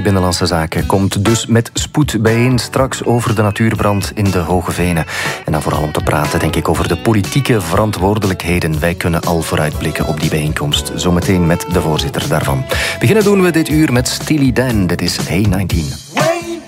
Binnenlandse Zaken komt dus met spoed bijeen straks over de natuurbrand in de Hoge Venen. En dan vooral om te praten, denk ik, over de politieke verantwoordelijkheden. Wij kunnen al vooruitblikken op die bijeenkomst. Zometeen met de voorzitter daarvan. Beginnen doen we dit uur met Steely Dan. Dit is Hey 19.